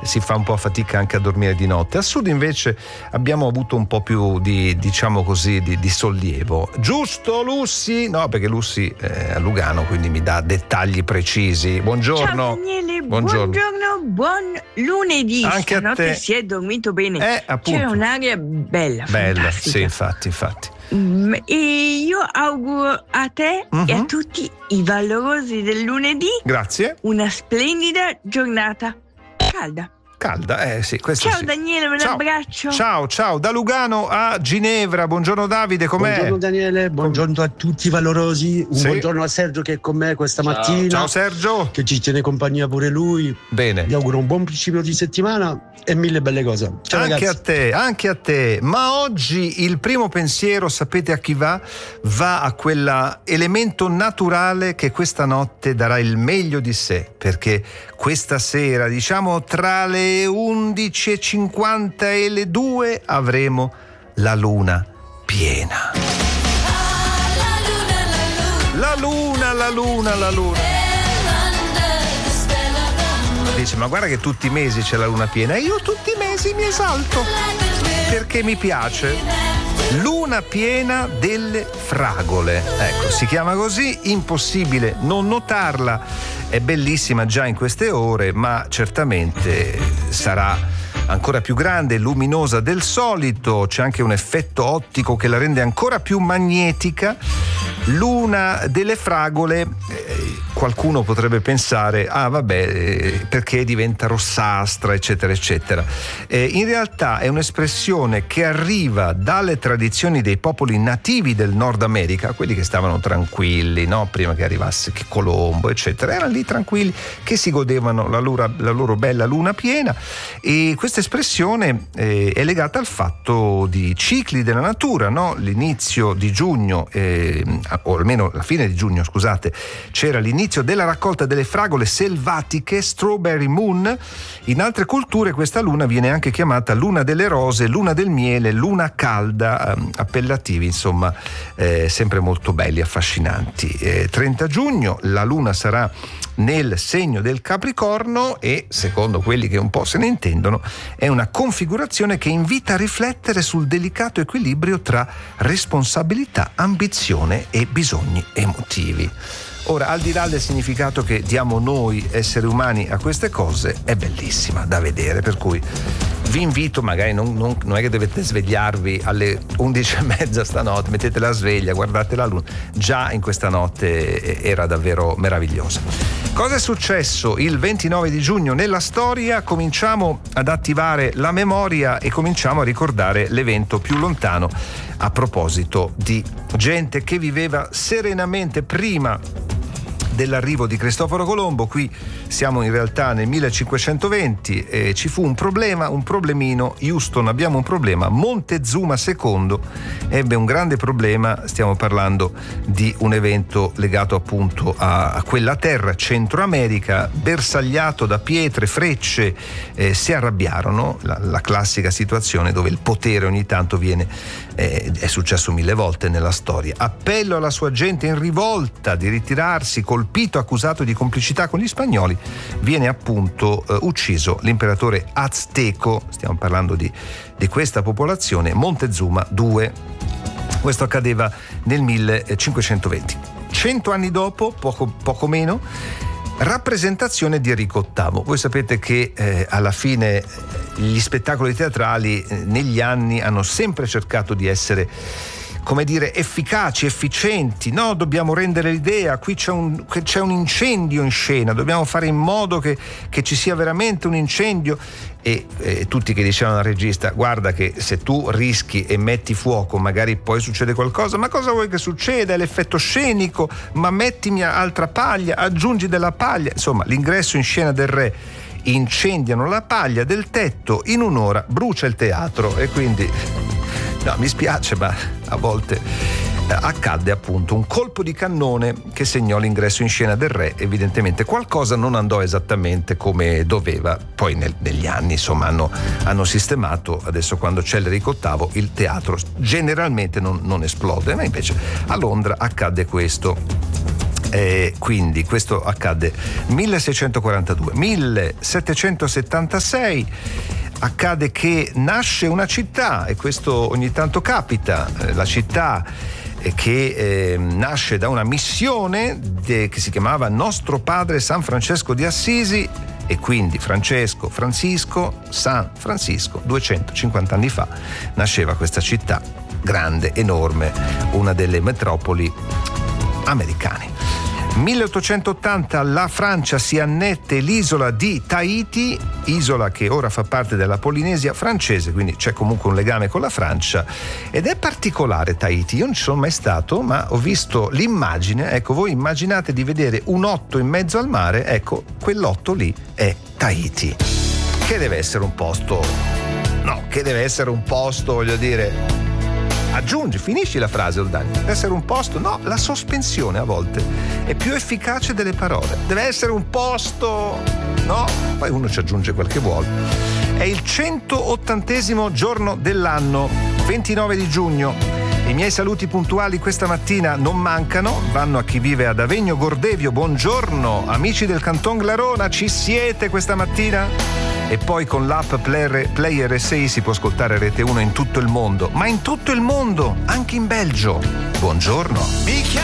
si fa un po' fatica anche a dormire di notte. Al sud invece abbiamo avuto un po' più di, diciamo così, di sollievo. Giusto Lussi? No, perché Lussi è a Lugano, quindi mi dà dettagli precisi. Buongiorno. Ciao Daniele, buongiorno, buon lunedì. Anche a te. Si è dormito bene. Appunto. C'è un'aria bella, fantastica. Sì, infatti. E io auguro a te e a tutti i valorosi del lunedì, grazie, una splendida giornata calda, sì, questo ciao sì. Daniele, un abbraccio. Ciao, da Lugano a Ginevra. Buongiorno Davide, com'è? Buongiorno Daniele, buongiorno a tutti i valorosi, buongiorno a Sergio che è con me questa mattina. Ciao Sergio, che ci tiene compagnia pure lui. Bene. Vi auguro un buon principio di settimana e mille belle cose. Ciao anche ragazzi. Anche a te. Ma oggi il primo pensiero, sapete a chi va? Va a quell'elemento naturale che questa notte darà il meglio di sé, perché questa sera, diciamo tra le 11:50 e le 2, avremo la luna piena. La luna. Dice, ma guarda che tutti i mesi c'è la luna piena. E io tutti i mesi mi esalto perché mi piace. Luna piena delle fragole, ecco, si chiama così, impossibile non notarla. È bellissima già in queste ore, ma certamente sarà ancora più grande e luminosa del solito. C'è anche un effetto ottico che la rende ancora più magnetica. Luna delle fragole, qualcuno potrebbe pensare perché diventa rossastra, eccetera eccetera. In realtà è un'espressione che arriva dalle tradizioni dei popoli nativi del Nord America, quelli che stavano tranquilli, no? Prima che arrivasse Colombo, eccetera, erano lì tranquilli, che si godevano la loro bella luna piena. E questa espressione è legata al fatto di cicli della natura, no? L'inizio di giugno, o almeno la fine di giugno, scusate, c'era l'inizio della raccolta delle fragole selvatiche, Strawberry Moon. In altre culture questa luna viene anche chiamata luna delle rose, luna del miele, luna calda, appellativi insomma sempre molto belli, affascinanti. 30 giugno la luna sarà nel segno del Capricorno e, secondo quelli che un po' se ne intendono, è una configurazione che invita a riflettere sul delicato equilibrio tra responsabilità, ambizione e bisogni emotivi. Ora, al di là del significato che diamo noi esseri umani a queste cose, è bellissima da vedere, per cui vi invito, magari non è che dovete svegliarvi alle 11:30 stanotte, mettete la sveglia, guardate la luna. Già in questa notte era davvero meravigliosa. Cosa è successo il 29 di giugno nella storia? Cominciamo ad attivare la memoria e cominciamo a ricordare l'evento più lontano, a proposito di gente che viveva serenamente prima dell'arrivo di Cristoforo Colombo. Qui siamo in realtà nel 1520 e ci fu un problemino. Houston, abbiamo un problema. Montezuma II ebbe un grande problema. Stiamo parlando di un evento legato appunto a quella terra, Centro America, bersagliato da pietre, frecce. Si arrabbiarono, la classica situazione dove il potere ogni tanto viene, è successo 1000 volte nella storia. Appello alla sua gente in rivolta di ritirarsi. Colpito, accusato di complicità con gli spagnoli, viene appunto ucciso l'imperatore azteco. Stiamo parlando di questa popolazione, Montezuma II. Questo accadeva nel 1520. 100 anni dopo, poco meno, rappresentazione di Enrico VIII. Voi sapete che alla fine gli spettacoli teatrali negli anni hanno sempre cercato di essere, come dire, efficaci, efficienti. No, dobbiamo rendere l'idea, qui c'è un incendio in scena, dobbiamo fare in modo che ci sia veramente un incendio. E tutti che dicevano al regista: guarda che se tu rischi e metti fuoco magari poi succede qualcosa. Ma cosa vuoi che succeda? È l'effetto scenico, ma mettimi altra paglia, aggiungi della paglia. Insomma, l'ingresso in scena del re: incendiano la paglia del tetto, in un'ora brucia il teatro. E quindi, no, mi spiace, ma a volte accadde appunto un colpo di cannone che segnò l'ingresso in scena del re. Evidentemente qualcosa non andò esattamente come doveva. Poi negli anni insomma hanno sistemato. Adesso, quando c'è Enrico VIII, il teatro generalmente non esplode, ma invece a Londra accadde questo. Quindi questo accadde 1642. 1776 accade che nasce una città, e questo ogni tanto capita, la città che nasce da una missione che si chiamava Nostro Padre San Francesco di Assisi, e quindi Francisco, San Francisco, 250 anni fa nasceva questa città grande, enorme, una delle metropoli americane. 1880 la Francia si annette l'isola di Tahiti, isola che ora fa parte della Polinesia francese, quindi c'è comunque un legame con la Francia, ed è particolare Tahiti. Io non ci sono mai stato, ma ho visto l'immagine. Ecco, voi immaginate di vedere un 8 in mezzo al mare, ecco, quell'8 lì è Tahiti, che deve essere un posto, voglio dire, aggiungi, finisci la frase, Oldani. Deve essere un posto, no, la sospensione a volte è più efficace delle parole. Deve essere un posto, no, poi uno ci aggiunge quel che vuole. È il 180° giorno dell'anno, 29 di giugno. I miei saluti puntuali questa mattina non mancano, vanno a chi vive ad Avegno Gordevio. Buongiorno, amici del Canton Glarona, ci siete questa mattina? E poi con l'app Player RSI si può ascoltare Rete 1 in tutto il mondo, ma in tutto il mondo, anche in Belgio. Buongiorno.